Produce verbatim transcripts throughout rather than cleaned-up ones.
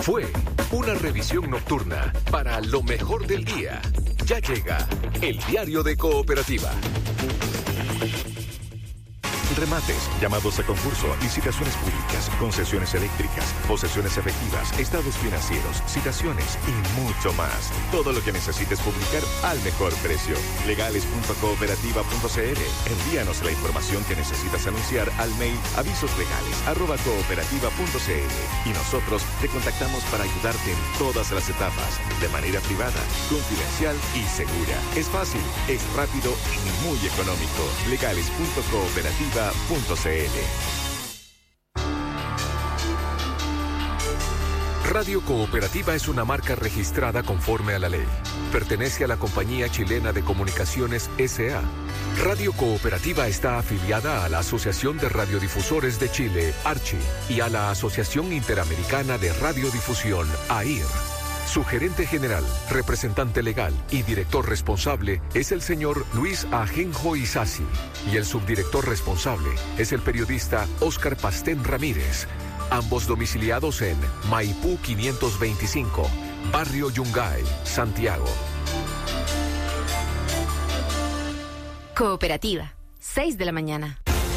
Fue una revisión nocturna para lo mejor del día. Ya llega el diario de Cooperativa. Remates, llamados a concurso, licitaciones públicas, concesiones eléctricas, posesiones efectivas, estados financieros, citaciones y mucho más. Todo lo que necesites publicar al mejor precio. legales punto cooperativa punto c l. Envíanos la información que necesitas anunciar al mail avisoslegales arroba cooperativa punto c l y nosotros te contactamos para ayudarte en todas las etapas, de manera privada, confidencial y segura. Es fácil, es rápido y muy económico. legales punto cooperativa punto c l. Radio Cooperativa es una marca registrada conforme a la ley. Pertenece a la Compañía Chilena de Comunicaciones S A Radio Cooperativa está afiliada a la Asociación de Radiodifusores de Chile, ARCHI, y a la Asociación Interamericana de Radiodifusión, A I R. Su gerente general, representante legal y director responsable es el señor Luis Ajenjo Isasi, y el subdirector responsable es el periodista Óscar Pastén Ramírez, ambos domiciliados en Maipú quinientos veinticinco, Barrio Yungay, Santiago. Cooperativa, seis de la mañana.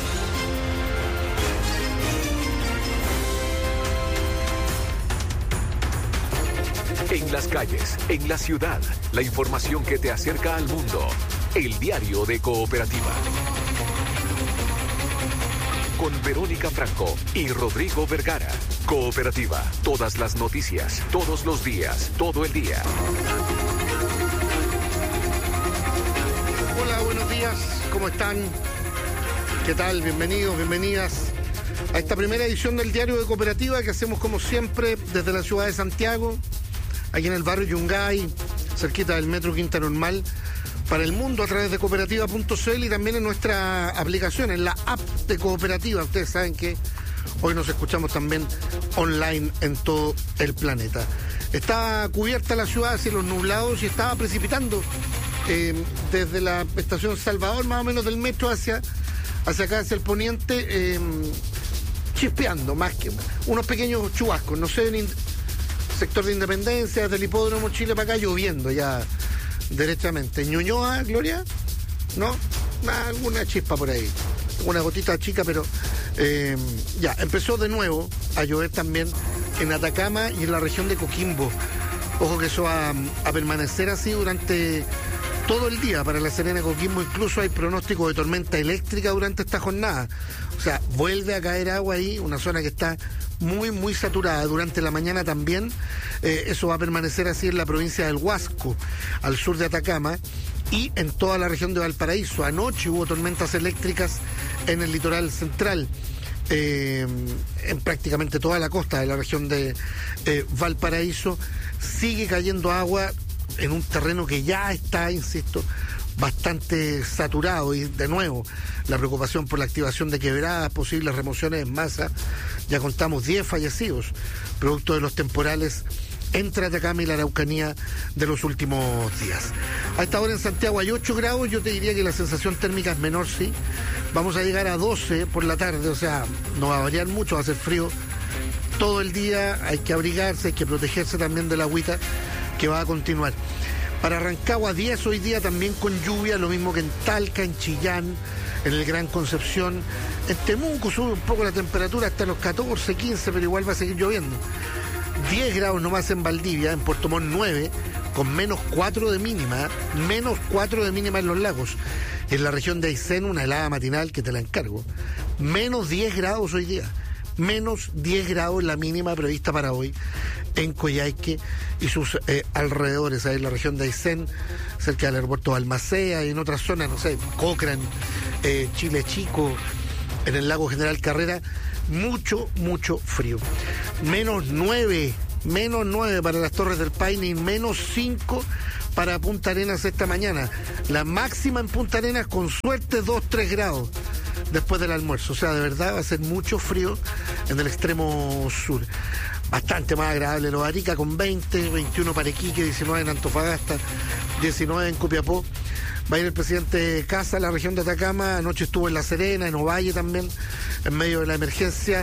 En las calles, en la ciudad, la información que te acerca al mundo. El diario de Cooperativa. Con Verónica Franco y Rodrigo Vergara. Cooperativa, todas las noticias, todos los días, todo el día. Hola, buenos días, ¿cómo están? ¿Qué tal? Bienvenidos, bienvenidas a esta primera edición del diario de Cooperativa que hacemos como siempre desde la ciudad de Santiago, aquí en el barrio Yungay, cerquita del metro Quinta Normal, para el mundo a través de cooperativa punto c l y también en nuestra aplicación, en la app de Cooperativa. Ustedes saben que hoy nos escuchamos también online en todo el planeta. Está cubierta la ciudad, cielos nublados, y estaba precipitando eh, desde la estación Salvador, más o menos del metro hacia, hacia acá, hacia el poniente, eh, chispeando más que unos pequeños chubascos, no sé, en sector de Independencia, desde el Hipódromo Chile para acá, lloviendo ya derechamente. ¿Ñuñoa, Gloria? ¿No? Nah, alguna chispa por ahí, una gotita chica, pero eh, ya, empezó de nuevo a llover también en Atacama y en la región de Coquimbo. Ojo que eso va a permanecer así durante todo el día para La Serena, Coquimbo. Incluso hay pronóstico de tormenta eléctrica durante esta jornada. O sea, vuelve a caer agua ahí, una zona que está muy, muy saturada. Durante la mañana también, eh, eso va a permanecer así en la provincia del Huasco, al sur de Atacama, y en toda la región de Valparaíso. Anoche hubo tormentas eléctricas en el litoral central, eh, en prácticamente toda la costa de la región de eh, Valparaíso. Sigue cayendo agua en un terreno que ya está, insisto, bastante saturado, y de nuevo la preocupación por la activación de quebradas, posibles remociones en masa. Ya contamos diez fallecidos producto de los temporales entre Atacama y la Araucanía de los últimos días. A esta hora en Santiago hay ocho grados, yo te diría que la sensación térmica es menor, sí. Vamos a llegar a doce por la tarde, o sea, no va a variar mucho, va a ser frío todo el día, hay que abrigarse, hay que protegerse también de la agüita que va a continuar. Para Rancagua diez hoy día también con lluvia, lo mismo que en Talca, en Chillán, en el Gran Concepción. En Temuco sube un poco la temperatura hasta los catorce, quince, pero igual va a seguir lloviendo. diez grados nomás en Valdivia, en Puerto Montt nueve, con menos cuatro de mínima, menos cuatro de mínima en los lagos. En la región de Aysén una helada matinal que te la encargo. Menos diez grados hoy día. Menos diez grados la mínima prevista para hoy en Coyhaique y sus eh, alrededores, ahí en la región de Aysén, cerca del aeropuerto de Balmaceda, y en otras zonas, no sé, Cochrane, eh, Chile Chico, en el lago General Carrera, mucho, mucho frío. Menos nueve, menos nueve para las Torres del Paine y menos cinco para Punta Arenas esta mañana. La máxima en Punta Arenas, con suerte, dos, tres grados después del almuerzo. O sea, de verdad va a ser mucho frío en el extremo sur. Bastante más agradable los Arica con veinte, veintiuno para Iquique, diecinueve en Antofagasta, diecinueve en Copiapó. Va a ir el presidente Casa a la región de Atacama. Anoche estuvo en La Serena, en Ovalle también, en medio de la emergencia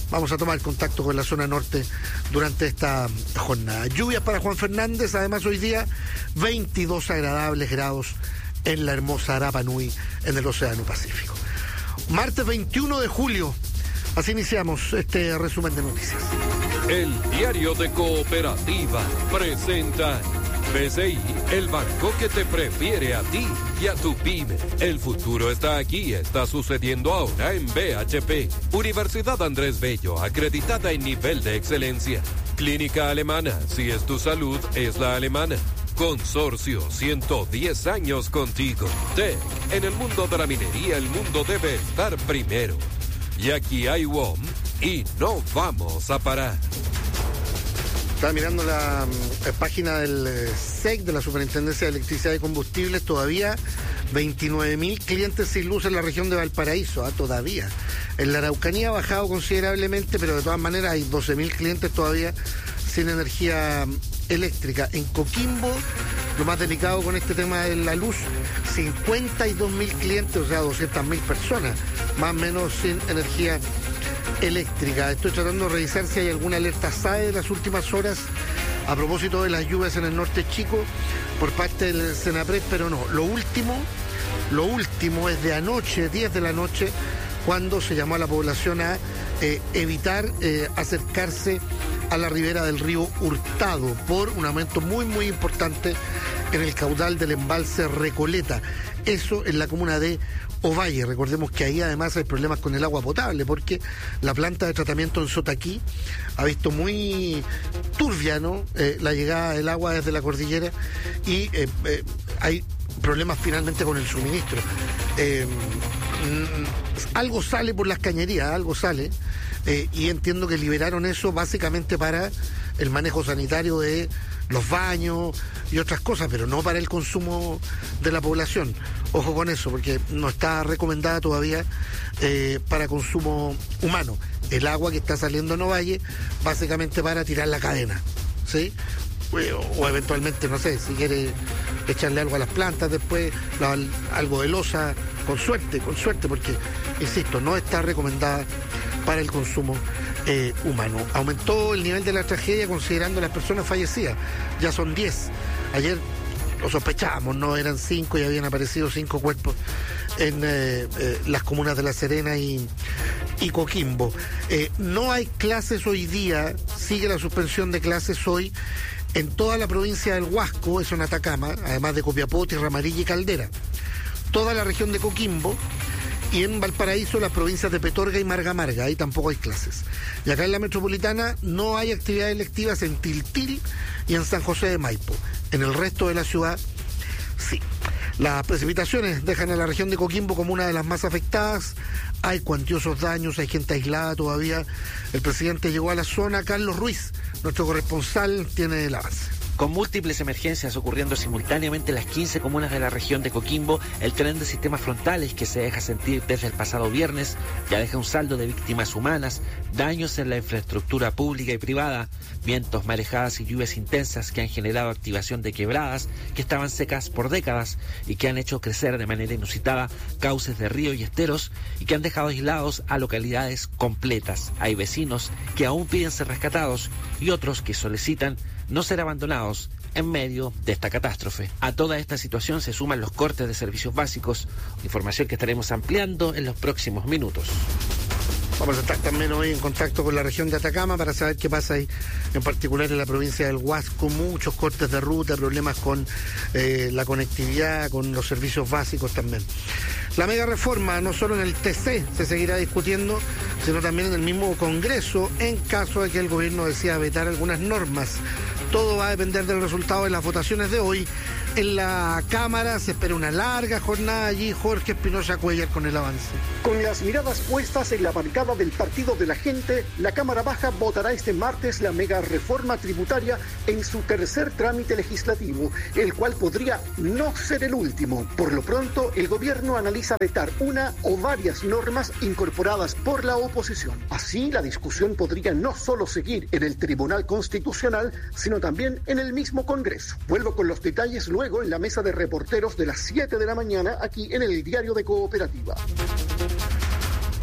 vamos a tomar contacto con la zona norte durante esta jornada. Lluvias para Juan Fernández, además hoy día veintidós agradables grados en la hermosa Rapa Nui, en el Océano Pacífico. Martes veintiuno de julio, así iniciamos este resumen de noticias. El Diario de Cooperativa presenta B C I, el banco que te prefiere a ti y a tu pyme. El futuro está aquí, está sucediendo ahora en B H P. Universidad Andrés Bello, acreditada en nivel de excelencia. Clínica Alemana, si es tu salud, es la alemana. Consorcio, ciento diez años contigo. T E C, en el mundo de la minería, el mundo debe estar primero. Y aquí hay W O M y no vamos a parar. Estaba mirando la eh, página del eh, S E C, de la Superintendencia de Electricidad y Combustibles, todavía veintinueve mil clientes sin luz en la región de Valparaíso, ¿ah? Todavía. En la Araucanía ha bajado considerablemente, pero de todas maneras hay doce mil clientes todavía sin energía eléctrica. En Coquimbo, lo más delicado con este tema de la luz, cincuenta y dos mil clientes, o sea, doscientas mil personas, más o menos sin energía eléctrica. Estoy tratando de revisar si hay alguna alerta S A E de las últimas horas a propósito de las lluvias en el norte chico por parte del Senapred, pero no. Lo último, lo último es de anoche, diez de la noche, cuando se llamó a la población a eh, evitar eh, acercarse a la ribera del río Hurtado por un aumento muy muy importante en el caudal del embalse Recoleta. Eso en la comuna de Ovalle. Recordemos que ahí además hay problemas con el agua potable, porque la planta de tratamiento en Sotaquí ha visto muy turbia, ¿no? Eh, la llegada del agua desde la cordillera y eh, eh, hay problemas finalmente con el suministro. Eh, algo sale por las cañerías, algo sale, eh, y entiendo que liberaron eso básicamente para el manejo sanitario de los baños y otras cosas, pero no para el consumo de la población. Ojo con eso, porque no está recomendada todavía eh, para consumo humano. El agua que está saliendo en Ovalle, básicamente para tirar la cadena, ¿sí? O, o eventualmente, no sé, si quiere echarle algo a las plantas después, la, algo de losa, con suerte, con suerte, porque, insisto, no está recomendada para el consumo eh, humano. Aumentó el nivel de la tragedia considerando las personas fallecidas. Ya son diez. Ayer lo sospechábamos, no eran cinco y habían aparecido cinco cuerpos en eh, eh, las comunas de La Serena y, y Coquimbo. Eh, no hay clases hoy día, sigue la suspensión de clases hoy en toda la provincia del Huasco, eso en Atacama, además de Copiapó, Tierra Amarilla y Caldera. Toda la región de Coquimbo. Y en Valparaíso, las provincias de Petorga y Marga Marga, ahí tampoco hay clases. Y acá en la metropolitana no hay actividades lectivas en Tiltil y en San José de Maipo. En el resto de la ciudad, sí. Las precipitaciones dejan a la región de Coquimbo como una de las más afectadas. Hay cuantiosos daños, hay gente aislada todavía. El presidente llegó a la zona. Carlos Ruiz, nuestro corresponsal, tiene el avance. Con múltiples emergencias ocurriendo simultáneamente en las quince comunas de la región de Coquimbo, el tren de sistemas frontales que se deja sentir desde el pasado viernes ya deja un saldo de víctimas humanas, daños en la infraestructura pública y privada, vientos, marejadas y lluvias intensas que han generado activación de quebradas que estaban secas por décadas y que han hecho crecer de manera inusitada cauces de ríos y esteros y que han dejado aislados a localidades completas. Hay vecinos que aún piden ser rescatados y otros que solicitan no ser abandonados en medio de esta catástrofe. A toda esta situación se suman los cortes de servicios básicos, información que estaremos ampliando en los próximos minutos. Vamos a estar también hoy en contacto con la región de Atacama para saber qué pasa ahí, en particular en la provincia del Huasco. Muchos cortes de ruta, problemas con eh, la conectividad, con los servicios básicos también. La mega reforma, no solo en el T C se seguirá discutiendo, sino también en el mismo Congreso, en caso de que el gobierno decida vetar algunas normas. Todo va a depender del resultado de las votaciones de hoy. En la Cámara se espera una larga jornada allí. Jorge Espinosa Cuellar con el avance. Con las miradas puestas en la bancada del Partido de la Gente, la Cámara Baja votará este martes la mega reforma tributaria en su tercer trámite legislativo, el cual podría no ser el último. Por lo pronto, el gobierno analiza vetar una o varias normas incorporadas por la oposición. Así, la discusión podría no solo seguir en el Tribunal Constitucional, sino también en el mismo Congreso. Vuelvo con los detalles luego en la mesa de reporteros de las siete de la mañana aquí en el Diario de Cooperativa.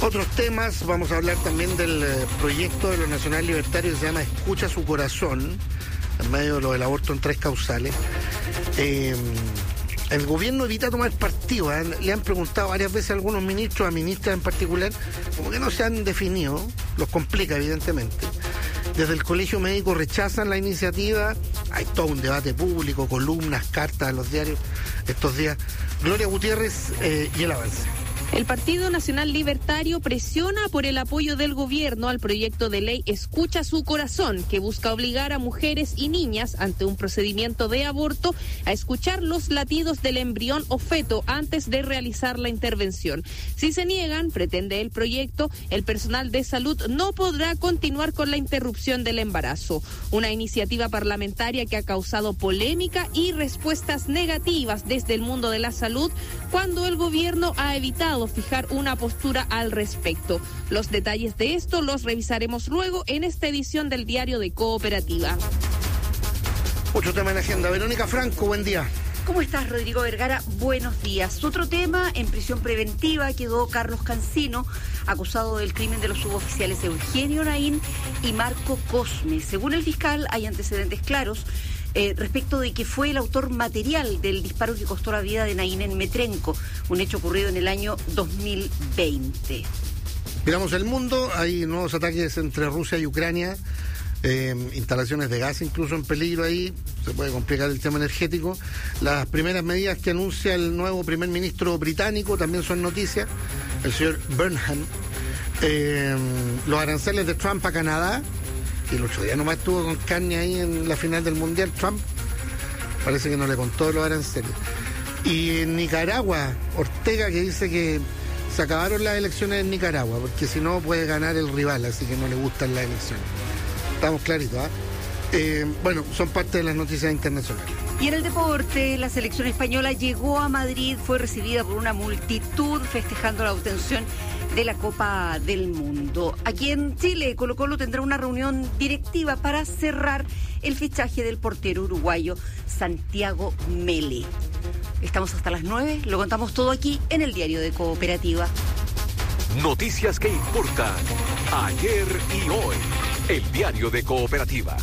Otros temas, vamos a hablar también del eh, proyecto de los nacionales libertarios que se llama Escucha su corazón, en medio de lo del aborto en tres causales. Eh, el gobierno evita tomar partido, ¿eh? Le han preguntado varias veces a algunos ministros, a ministras en particular, como que no se han definido, los complica evidentemente. Desde el Colegio Médico rechazan la iniciativa, hay todo un debate público, columnas, cartas a los diarios estos días. Gloria Gutiérrez eh, y el avance. El Partido Nacional Libertario presiona por el apoyo del gobierno al proyecto de ley Escucha su corazón, que busca obligar a mujeres y niñas ante un procedimiento de aborto a escuchar los latidos del embrión o feto antes de realizar la intervención. Si se niegan, pretende el proyecto, el personal de salud no podrá continuar con la interrupción del embarazo. Una iniciativa parlamentaria que ha causado polémica y respuestas negativas desde el mundo de la salud, cuando el gobierno ha evitado fijar una postura al respecto. Los detalles de esto los revisaremos luego en esta edición del Diario de Cooperativa. Otro tema en agenda. Verónica Franco, buen día. ¿Cómo estás, Rodrigo Vergara? Buenos días. Otro tema, en prisión preventiva quedó Carlos Cancino, acusado del crimen de los suboficiales Eugenio Naín y Marco Cosme. Según el fiscal, hay antecedentes claros Eh, respecto de que fue el autor material del disparo que costó la vida de Naín en Metrenco, un hecho ocurrido en el año dos mil veinte. Miramos el mundo, hay nuevos ataques entre Rusia y Ucrania, eh, instalaciones de gas incluso en peligro ahí, se puede complicar el tema energético. Las primeras medidas que anuncia el nuevo primer ministro británico también son noticias, el señor Burnham. Eh, los aranceles de Trump a Canadá, y el otro día nomás estuvo con carne ahí en la final del Mundial, Trump. Parece que no le contó los aranceles. Y en Nicaragua, Ortega, que dice que se acabaron las elecciones en Nicaragua, porque si no puede ganar el rival, así que no le gustan las elecciones. Estamos claritos, ¿ah? ¿eh? Bueno, son parte de las noticias internacionales. Y en el deporte, la selección española llegó a Madrid, fue recibida por una multitud festejando la obtención de la Copa del Mundo. Aquí en Chile, Colo-Colo tendrá una reunión directiva para cerrar el fichaje del portero uruguayo Santiago Mele. Estamos hasta las nueve, lo contamos todo aquí en el Diario de Cooperativa. Noticias que importan ayer y hoy. El Diario de Cooperativa.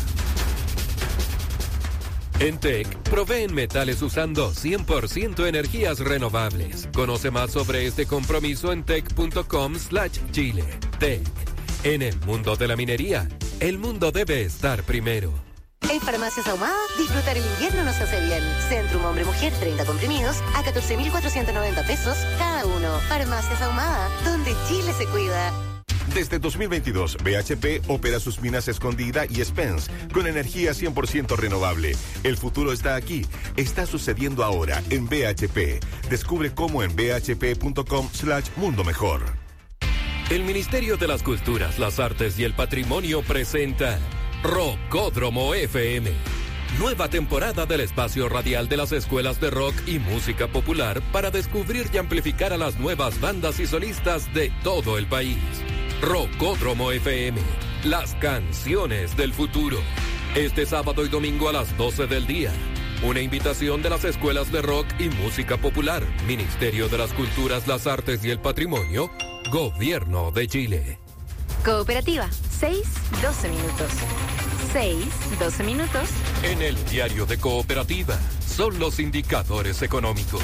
En T E C, proveen metales usando cien por ciento energías renovables. Conoce más sobre este compromiso en tec.com slash Chile. T E C. En el mundo de la minería, el mundo debe estar primero. En Farmacias Ahumada, disfrutar el invierno nos hace bien. Centrum Hombre-Mujer, treinta comprimidos a catorce mil cuatrocientos noventa pesos cada uno. Farmacias Ahumada, donde Chile se cuida. Desde dos mil veintidós, B H P opera sus minas Escondida y Spence con energía cien por ciento renovable. El futuro está aquí. Está sucediendo ahora en B H P. Descubre cómo en bhp.com slash mundo mejor. El Ministerio de las Culturas, las Artes y el Patrimonio presenta Rockódromo F M. Nueva temporada del espacio radial de las escuelas de rock y música popular para descubrir y amplificar a las nuevas bandas y solistas de todo el país. Rockódromo F M, las canciones del futuro. Este sábado y domingo a las doce del día. Una invitación de las escuelas de rock y música popular, Ministerio de las Culturas, las Artes y el Patrimonio, Gobierno de Chile. Cooperativa, seis, doce minutos. seis, doce minutos. En el Diario de Cooperativa, son los indicadores económicos.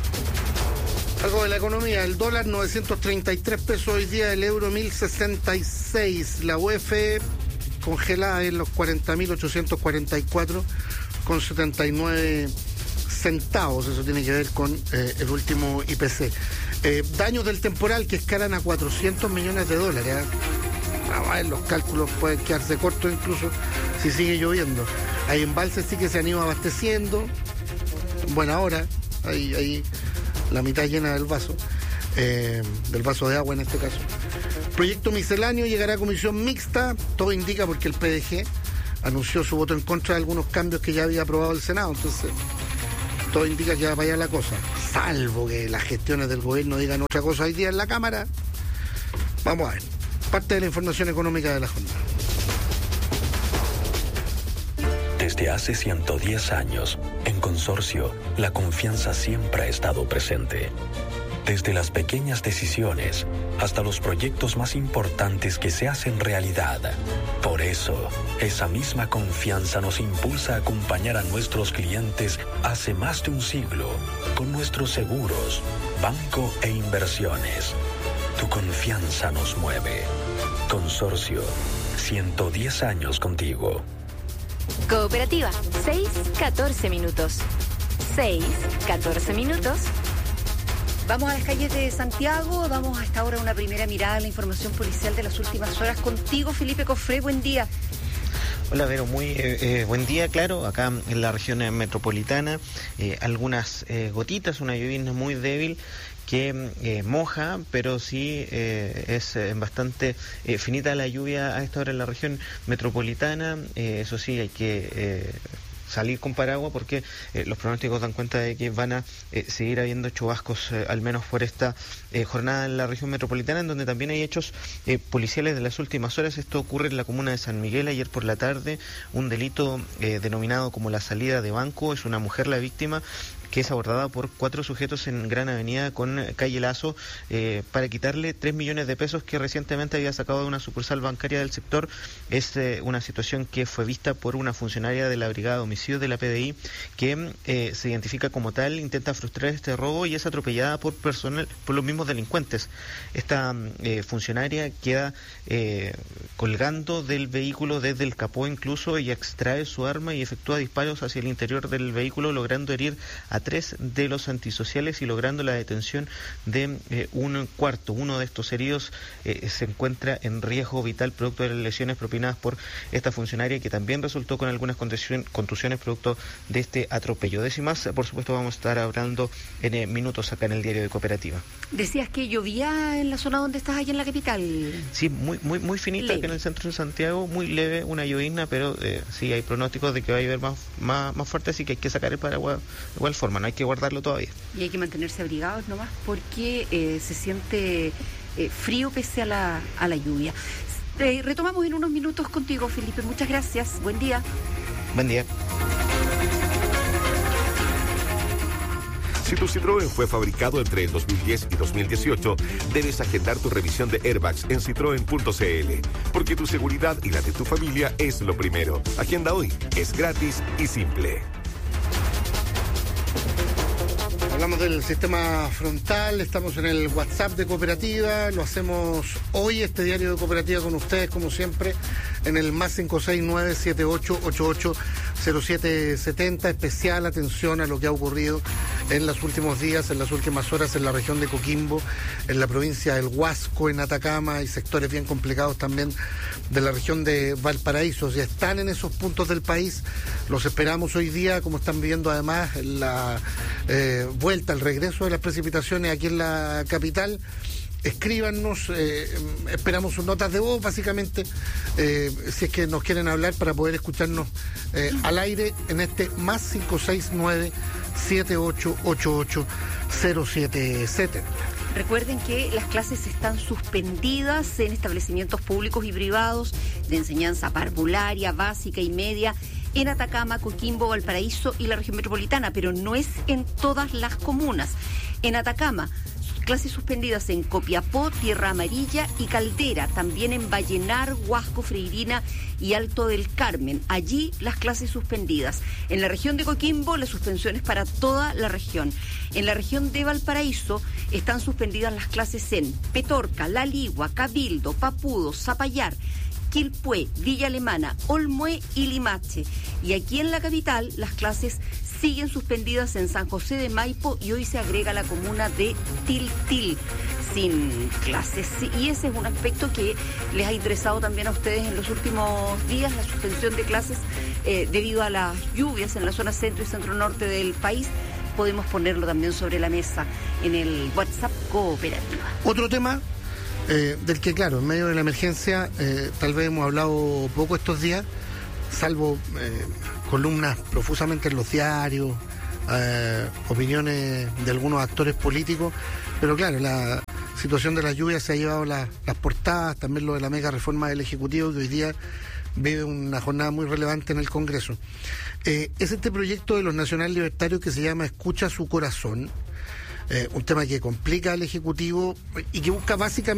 Algo de la economía, el dólar novecientos treinta y tres pesos hoy día, el euro mil sesenta y seis, la U F congelada en los cuarenta mil ochocientos cuarenta y cuatro con setenta y nueve centavos, eso tiene que ver con eh, el último I P C. Eh, daños del temporal que escalan a cuatrocientos millones de dólares, ¿eh? Ah, los cálculos pueden quedarse cortos incluso si sigue lloviendo. Hay embalses sí que se han ido abasteciendo, buena hora, ahí, ahí la mitad llena del vaso, eh, del vaso de agua en este caso. Proyecto misceláneo llegará a comisión mixta, todo indica porque el P D G anunció su voto en contra de algunos cambios que ya había aprobado el Senado, entonces todo indica que va para allá la cosa, salvo que las gestiones del gobierno digan otra cosa hoy día en la Cámara. Vamos a ver, parte de la información económica de la jornada. Desde hace ciento diez años, en Consorcio, la confianza siempre ha estado presente. Desde las pequeñas decisiones hasta los proyectos más importantes que se hacen realidad. Por eso, esa misma confianza nos impulsa a acompañar a nuestros clientes hace más de un siglo con nuestros seguros, banco e inversiones. Tu confianza nos mueve. Consorcio, ciento diez años contigo. Cooperativa, seis catorce minutos. seis catorce minutos. Vamos a las calles de Santiago, damos a esta hora una primera mirada a la información policial de las últimas horas. Contigo, Felipe Cofré, buen día. Hola, Vero, muy eh, eh, buen día. Claro, acá en la región metropolitana, eh, algunas eh, gotitas, una llovizna muy débil que eh, moja, pero sí eh, es eh, bastante eh, finita la lluvia a esta hora en la región metropolitana. Eh, eso sí, hay que Eh, salir con paraguas porque eh, los pronósticos dan cuenta de que van a eh, seguir habiendo chubascos eh, al menos por esta eh, jornada en la región metropolitana, en donde también hay hechos eh, policiales de las últimas horas. Esto ocurre en la comuna de San Miguel ayer por la tarde, un delito eh, denominado como la salida de banco. Es una mujer la víctima, que es abordada por cuatro sujetos en Gran Avenida con calle Lazo eh, para quitarle tres millones de pesos que recientemente había sacado de una sucursal bancaria del sector. Es eh, una situación que fue vista por una funcionaria de la Brigada de Homicidios de la P D I que eh, se identifica como tal, intenta frustrar este robo y es atropellada por personal, por los mismos delincuentes. Esta eh, funcionaria queda eh, colgando del vehículo desde el capó incluso y extrae su arma y efectúa disparos hacia el interior del vehículo, logrando herir a tres de los antisociales y logrando la detención de eh, un cuarto. Uno de estos heridos eh, se encuentra en riesgo vital producto de las lesiones propinadas por esta funcionaria, que también resultó con algunas contusiones producto de este atropello. De eso y más, por supuesto, vamos a estar hablando en eh, minutos acá en el diario de Cooperativa. Decías que llovía en la zona donde estás, allá en la capital. Sí, muy muy muy finita leve. Acá en el centro de Santiago, muy leve, una llovizna, pero eh, sí hay pronósticos de que va a llover más, más, más fuerte, así que hay que sacar el paraguas de igual forma. No hay que guardarlo todavía. Y hay que mantenerse abrigados nomás porque eh, se siente eh, frío pese a la, a la lluvia. Eh, retomamos en unos minutos contigo, Felipe. Muchas gracias. Buen día. Buen día. Si tu Citroën fue fabricado entre el dos mil diez y dos mil dieciocho, debes agendar tu revisión de airbags en citroen punto c l, porque tu seguridad y la de tu familia es lo primero. Agenda hoy. Es gratis y simple. Hablamos del sistema frontal, estamos en el WhatsApp de Cooperativa, lo hacemos hoy, este diario de Cooperativa con ustedes, como siempre, en el más cinco seis nueve siete ocho ocho ocho cero siete siete cero. Especial atención a lo que ha ocurrido en los últimos días, en las últimas horas en la región de Coquimbo, en la provincia del Huasco, en Atacama, y sectores bien complicados también de la región de Valparaíso. Ya están en esos puntos del país, los esperamos hoy día, como están viendo además la eh, vuelta, el regreso de las precipitaciones aquí en la capital. Escríbanos, eh, esperamos sus notas de voz, básicamente, eh, si es que nos quieren hablar para poder escucharnos eh, al aire en este más cinco seis nueve siete ocho ocho ocho cero siete siete. Recuerden que las clases están suspendidas en establecimientos públicos y privados de enseñanza parvularia, básica y media en Atacama, Coquimbo, Valparaíso y la región metropolitana, pero no es en todas las comunas. En Atacama, clases suspendidas en Copiapó, Tierra Amarilla y Caldera, también en Vallenar, Huasco, Freirina y Alto del Carmen. Allí las clases suspendidas. En la región de Coquimbo, las suspensiones para toda la región. En la región de Valparaíso están suspendidas las clases en Petorca, La Ligua, Cabildo, Papudo, Zapallar, Quilpué, Villa Alemana, Olmué y Limache. Y aquí en la capital las clases siguen suspendidas en San José de Maipo y hoy se agrega la comuna de Tiltil sin clases. Y ese es un aspecto que les ha interesado también a ustedes en los últimos días, la suspensión de clases eh, debido a las lluvias en la zona centro y centro norte del país. Podemos ponerlo también sobre la mesa en el WhatsApp Cooperativa. Otro tema eh, del que, claro, en medio de la emergencia, eh, tal vez hemos hablado poco estos días, salvo eh, columnas profusamente en los diarios, eh, opiniones de algunos actores políticos, pero claro, la situación de las lluvias se ha llevado la, las portadas, también lo de la mega reforma del Ejecutivo, que hoy día vive una jornada muy relevante en el Congreso. Eh, es este proyecto de los nacional libertarios que se llama Escucha su corazón. eh, un tema que complica al Ejecutivo y que busca básicamente